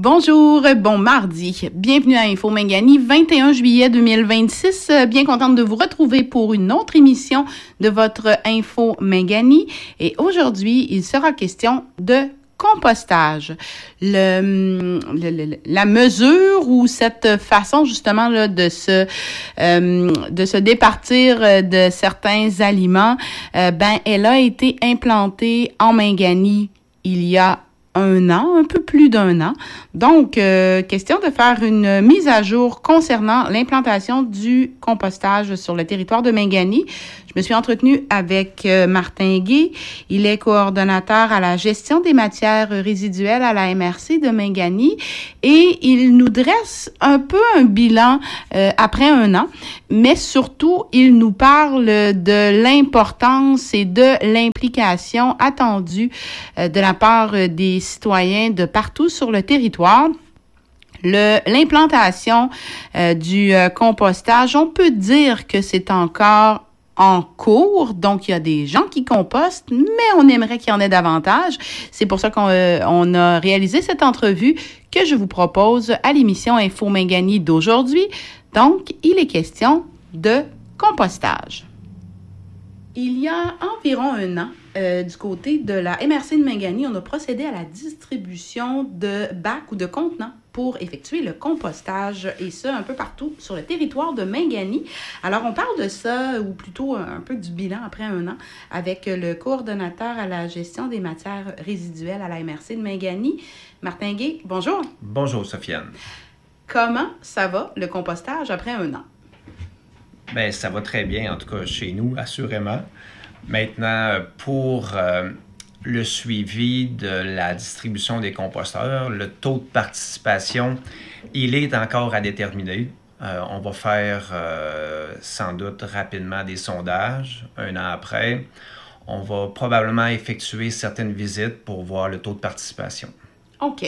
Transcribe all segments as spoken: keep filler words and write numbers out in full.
Bonjour, bon mardi. Bienvenue à Info Mangani, vingt et un juillet deux mille vingt-six. Bien contente de vous retrouver pour une autre émission de votre Info Mangani. Et aujourd'hui, il sera question de compostage. Le, le, le, la mesure ou cette façon justement là, de se euh, de se départir de certains aliments, euh, ben elle a été implantée en Mangani il y a un an, un peu plus d'un an. Donc, euh, question de faire une mise à jour concernant l'implantation du compostage sur le territoire de Mangani. Je me suis entretenue avec euh, Martin Gay. Il est coordonnateur à la gestion des matières résiduelles à la M R C de Mangani et il nous dresse un peu un bilan euh, après un an, mais surtout, il nous parle de l'importance et de l'implication attendue euh, de la part des citoyens de partout sur le territoire. Le, l'implantation euh, du euh, compostage, on peut dire que c'est encore en cours, donc il y a des gens qui compostent, mais on aimerait qu'il y en ait davantage. C'est pour ça qu'on euh, on a réalisé cette entrevue que je vous propose à l'émission Info Mangani d'aujourd'hui. Donc, il est question de compostage. Il y a environ un an, euh, du côté de la M R C de Mangani, on a procédé à la distribution de bacs ou de contenants pour effectuer le compostage, et ça un peu partout sur le territoire de Mangani. Alors, on parle de ça, ou plutôt un peu du bilan après un an, avec le coordonnateur à la gestion des matières résiduelles à la M R C de Mangani, Martin Gay. Bonjour. Bonjour, Sofiane. Comment ça va, le compostage, après un an? Bien, ça va très bien, en tout cas chez nous, assurément. Maintenant, pour euh, le suivi de la distribution des composteurs, le taux de participation, il est encore à déterminer. Euh, on va faire euh, sans doute rapidement des sondages un an après. On va probablement effectuer certaines visites pour voir le taux de participation. OK.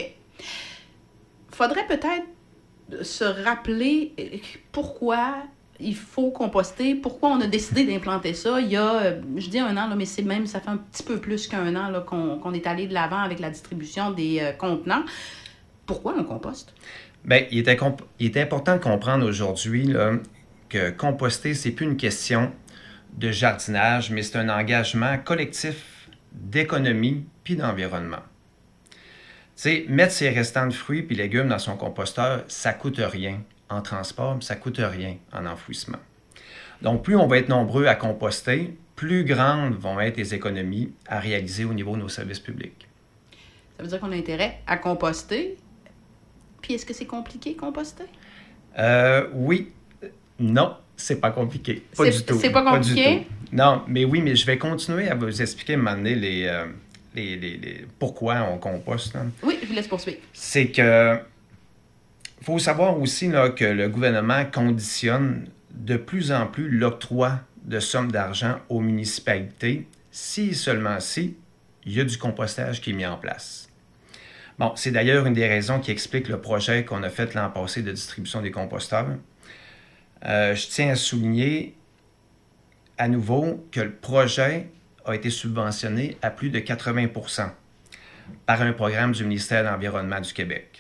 Faudrait peut-être se rappeler pourquoi il faut composter. Pourquoi on a décidé d'implanter ça? Il y a, je dis un an, là, mais c'est même, ça fait un petit peu plus qu'un an là, qu'on, qu'on est allé de l'avant avec la distribution des euh, contenants. Pourquoi on composte? Bien, il est, incomp- il est important de comprendre aujourd'hui là, que composter, c'est plus une question de jardinage, mais c'est un engagement collectif d'économie puis d'environnement. Tu sais, mettre ses restants de fruits puis légumes dans son composteur, ça coûte rien en transport, mais ça ne coûte rien en enfouissement. Donc, plus on va être nombreux à composter, plus grandes vont être les économies à réaliser au niveau de nos services publics. Ça veut dire qu'on a intérêt à composter. Puis, est-ce que c'est compliqué, composter? Euh, oui. Non, c'est pas compliqué. Pas c'est, du tout. C'est pas compliqué? Pas du tout. Non, mais oui, mais je vais continuer à vous expliquer, à un moment donné, les, euh, les, les, les, pourquoi on composte. Hein. Oui, je vous laisse poursuivre. C'est que il faut savoir aussi là, que le gouvernement conditionne de plus en plus l'octroi de sommes d'argent aux municipalités si seulement si il y a du compostage qui est mis en place. Bon, c'est d'ailleurs une des raisons qui explique le projet qu'on a fait l'an passé de distribution des composteurs. Euh, je tiens à souligner à nouveau que le projet a été subventionné à plus de quatre-vingts pour cent par un programme du ministère de l'Environnement du Québec.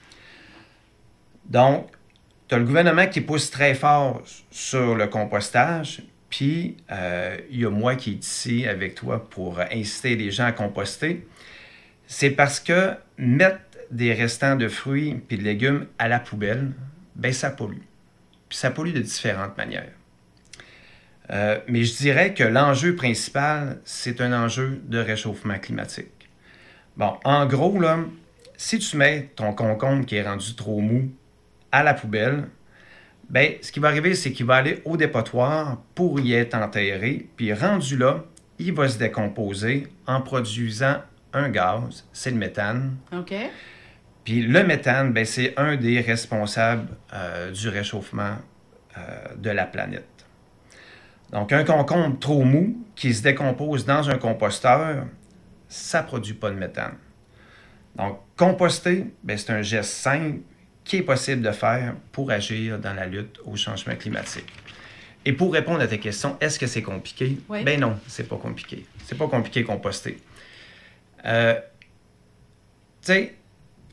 Donc, tu as le gouvernement qui pousse très fort sur le compostage, puis euh, il y a moi qui est ici avec toi pour inciter les gens à composter. C'est parce que mettre des restants de fruits et de légumes à la poubelle, ben ça pollue. Puis ça pollue de différentes manières. Euh, mais je dirais que l'enjeu principal, c'est un enjeu de réchauffement climatique. Bon, en gros, là, si tu mets ton concombre qui est rendu trop mou à la poubelle, ben, ce qui va arriver, c'est qu'il va aller au dépotoir pour y être enterré, puis rendu là, il va se décomposer en produisant un gaz, c'est le méthane. OK. Puis le méthane, ben, c'est un des responsables euh, du réchauffement euh, de la planète. Donc, un concombre trop mou qui se décompose dans un composteur, ça ne produit pas de méthane. Donc, composter, ben, c'est un geste simple qui est possible de faire pour agir dans la lutte au changement climatique. Et pour répondre à ta question, est-ce que c'est compliqué? Oui. Ben non, c'est pas compliqué. C'est pas compliqué composter. Euh, tu sais,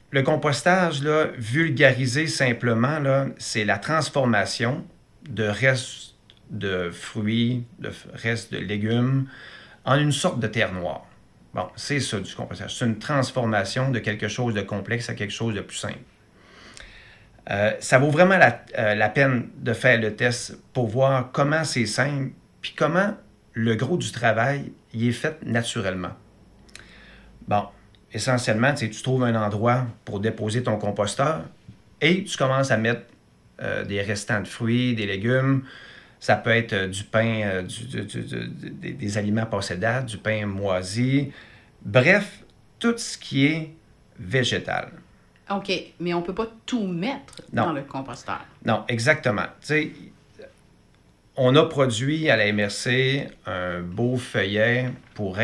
le compostage, là, vulgarisé simplement, là, c'est la transformation de restes de fruits, de restes de légumes, en une sorte de terre noire. Bon, c'est ça du compostage. C'est une transformation de quelque chose de complexe à quelque chose de plus simple. Euh, ça vaut vraiment la, euh, la peine de faire le test pour voir comment c'est simple, puis comment le gros du travail y est fait naturellement. Bon, essentiellement, tu trouves un endroit pour déposer ton composteur et tu commences à mettre euh, des restants de fruits, des légumes. Ça peut être euh, du pain, euh, du, du, du, du, des, des aliments passés date, du pain moisi. Bref, tout ce qui est végétal. OK, mais on ne peut pas tout mettre non. dans le composteur. Non, exactement. Tu sais, on a produit à la M R C un beau feuillet pour